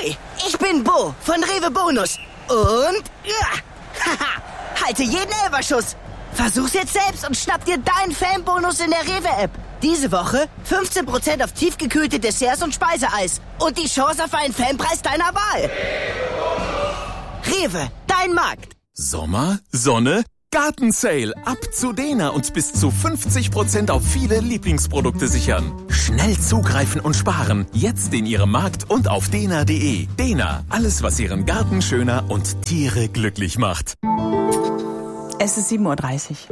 Hi, ich bin Bo von Rewe Bonus. Und halte jeden Elferschuss. Versuch's jetzt selbst und schnapp dir deinen Fanbonus in der Rewe-App. Diese Woche 15% auf tiefgekühlte Desserts und Speiseeis. Und die Chance auf einen Fanpreis deiner Wahl. Rewe, dein Markt. Sommer, Sonne, Gartensale. Ab zu Dena und bis zu 50% auf viele Lieblingsprodukte sichern. Schnell zugreifen und sparen. Jetzt in Ihrem Markt und auf dena.de. Dena, alles was Ihren Garten schöner und Tiere glücklich macht. Es ist 7:30 Uhr.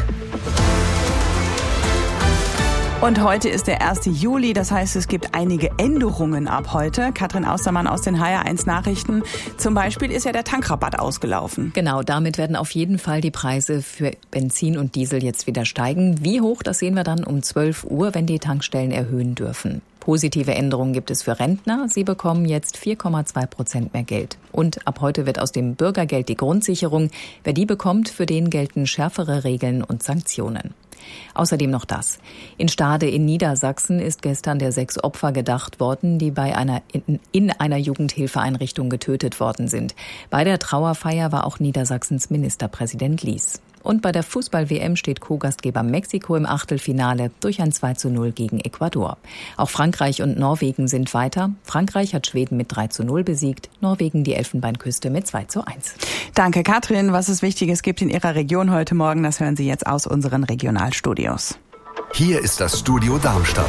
Und heute ist der 1. Juli, das heißt, es gibt einige Änderungen ab heute. Katrin Austermann aus den HR1 Nachrichten. Zum Beispiel ist ja der Tankrabatt ausgelaufen. Genau, damit werden auf jeden Fall die Preise für Benzin und Diesel jetzt wieder steigen. Wie hoch, das sehen wir dann um 12 Uhr, wenn die Tankstellen erhöhen dürfen. Positive Änderungen gibt es für Rentner. Sie bekommen jetzt 4,2% mehr Geld. Und ab heute wird aus dem Bürgergeld die Grundsicherung. Wer die bekommt, für den gelten schärfere Regeln und Sanktionen. Außerdem noch das. In Stade in Niedersachsen ist gestern der 6 Opfer gedacht worden, die in einer Jugendhilfeeinrichtung getötet worden sind. Bei der Trauerfeier war auch Niedersachsens Ministerpräsident Lies. Und bei der Fußball-WM steht Co-Gastgeber Mexiko im Achtelfinale durch ein 2:0 gegen Ecuador. Auch Frankreich und Norwegen sind weiter. Frankreich hat Schweden mit 3:0 besiegt, Norwegen die Elfenbeinküste mit 2:1. Danke, Katrin. Was es Wichtiges gibt in Ihrer Region heute Morgen, das hören Sie jetzt aus unseren Regionalstudios. Hier ist das Studio Darmstadt.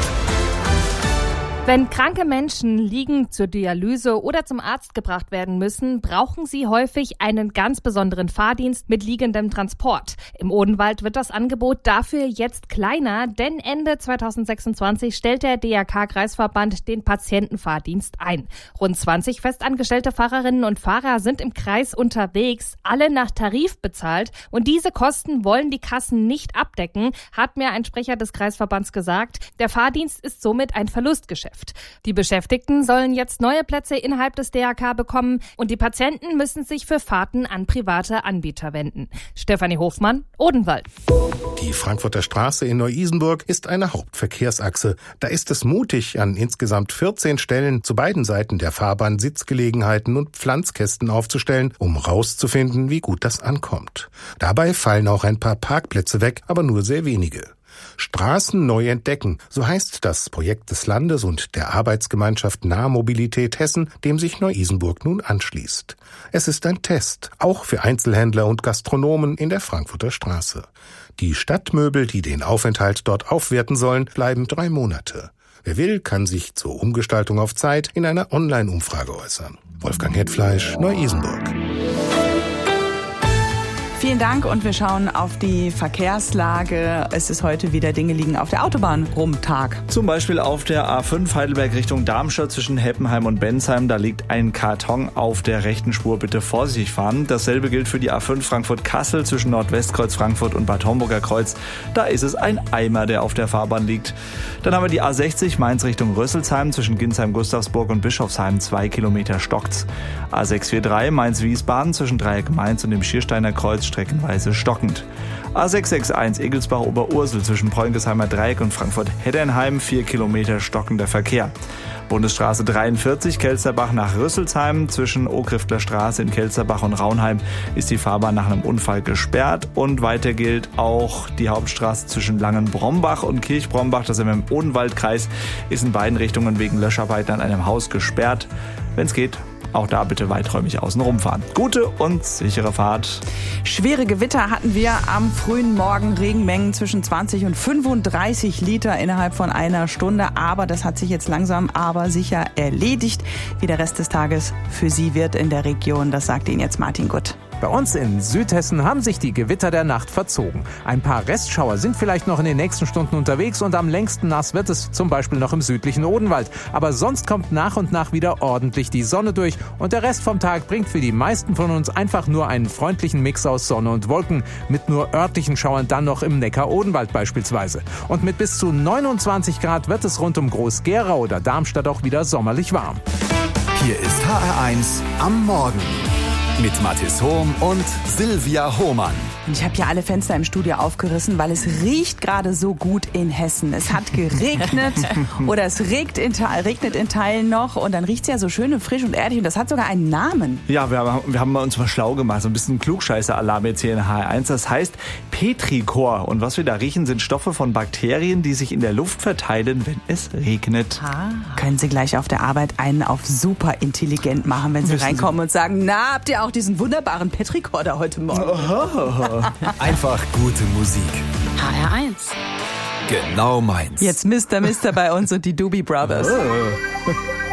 Wenn kranke Menschen liegend zur Dialyse oder zum Arzt gebracht werden müssen, brauchen sie häufig einen ganz besonderen Fahrdienst mit liegendem Transport. Im Odenwald wird das Angebot dafür jetzt kleiner, denn Ende 2026 stellt der DRK-Kreisverband den Patientenfahrdienst ein. Rund 20 festangestellte Fahrerinnen und Fahrer sind im Kreis unterwegs, alle nach Tarif bezahlt. Und diese Kosten wollen die Kassen nicht abdecken, hat mir ein Sprecher des Kreisverbands gesagt. Der Fahrdienst ist somit ein Verlustgeschäft. Die Beschäftigten sollen jetzt neue Plätze innerhalb des DRK bekommen und die Patienten müssen sich für Fahrten an private Anbieter wenden. Stefanie Hofmann, Odenwald. Die Frankfurter Straße in Neu-Isenburg ist eine Hauptverkehrsachse. Da ist es mutig, an insgesamt 14 Stellen zu beiden Seiten der Fahrbahn Sitzgelegenheiten und Pflanzkästen aufzustellen, um rauszufinden, wie gut das ankommt. Dabei fallen auch ein paar Parkplätze weg, aber nur sehr wenige. Straßen neu entdecken, so heißt das Projekt des Landes und der Arbeitsgemeinschaft Nahmobilität Hessen, dem sich Neu-Isenburg nun anschließt. Es ist ein Test, auch für Einzelhändler und Gastronomen in der Frankfurter Straße. Die Stadtmöbel, die den Aufenthalt dort aufwerten sollen, bleiben 3 Monate. Wer will, kann sich zur Umgestaltung auf Zeit in einer Online-Umfrage äußern. Wolfgang Hetfleisch, Neu-Isenburg. Vielen Dank und wir schauen auf die Verkehrslage. Es ist heute wieder Dinge liegen auf der Autobahn rum Tag. Zum Beispiel auf der A5 Heidelberg Richtung Darmstadt zwischen Heppenheim und Bensheim. Da liegt ein Karton auf der rechten Spur. Bitte vorsichtig fahren. Dasselbe gilt für die A5 Frankfurt-Kassel zwischen Nordwestkreuz Frankfurt und Bad Homburger Kreuz. Da ist es ein Eimer, der auf der Fahrbahn liegt. Dann haben wir die A60 Mainz Richtung Rüsselsheim zwischen Ginsheim-Gustavsburg und Bischofsheim. 2 Kilometer stockt's. A643 Mainz-Wiesbaden zwischen Dreieck Mainz und dem Schiersteiner Kreuz streckenweise stockend. A661 Egelsbach-Oberursel zwischen Polnkesheimer Dreieck und Frankfurt-Heddernheim 4 Kilometer stockender Verkehr. Bundesstraße 43 Kelsterbach nach Rüsselsheim zwischen Okrifter Straße in Kelsterbach und Raunheim ist die Fahrbahn nach einem Unfall gesperrt und weiter gilt auch die Hauptstraße zwischen Langenbrombach und Kirchbrombach, das ist im Odenwaldkreis, ist in beiden Richtungen wegen Löscharbeiten an einem Haus gesperrt. Wenn es geht, auch da bitte weiträumig außen rumfahren. Gute und sichere Fahrt. Schwere Gewitter hatten wir am frühen Morgen. Regenmengen zwischen 20 und 35 Liter innerhalb von einer Stunde. Aber das hat sich jetzt langsam aber sicher erledigt. Wie der Rest des Tages für Sie wird in der Region, das sagt Ihnen jetzt Martin Gutt. Bei uns in Südhessen haben sich die Gewitter der Nacht verzogen. Ein paar Restschauer sind vielleicht noch in den nächsten Stunden unterwegs und am längsten nass wird es zum Beispiel noch im südlichen Odenwald. Aber sonst kommt nach und nach wieder ordentlich die Sonne durch und der Rest vom Tag bringt für die meisten von uns einfach nur einen freundlichen Mix aus Sonne und Wolken, mit nur örtlichen Schauern dann noch im Neckar-Odenwald beispielsweise. Und mit bis zu 29 Grad wird es rund um Groß-Gerau oder Darmstadt auch wieder sommerlich warm. Hier ist HR1 am Morgen mit Mathis Hohm und Silvia Hohmann. Und ich habe hier alle Fenster im Studio aufgerissen, weil es riecht gerade so gut in Hessen. Es hat geregnet oder es regnet in Teilen noch und dann riecht es ja so schön und frisch und erdig und das hat sogar einen Namen. Ja, wir haben uns mal schlau gemacht, so ein bisschen Klugscheißer-Alarm jetzt hier in HR1. Das heißt Petrichor und was wir da riechen, sind Stoffe von Bakterien, die sich in der Luft verteilen, wenn es regnet. Können Sie gleich auf der Arbeit einen auf super intelligent machen, wenn Sie reinkommen und sagen, na, habt ihr auch diesen wunderbaren Petrichor da heute Morgen? Einfach gute Musik. HR1. Genau meins. Jetzt Mr. bei uns und die Doobie Brothers.